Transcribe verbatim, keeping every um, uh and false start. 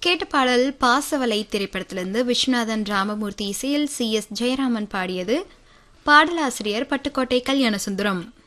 கேட்ட பாடல் பாசவலை திரைப்படத்திலிருந்து விஸ்வநாதன் ராமமூர்த்தி இசையில் சி எஸ் ஜெயராமன் பாடியது. பாடலாசிரியர் பட்டுக்கோட்டை கல்யாணசுந்தரம்.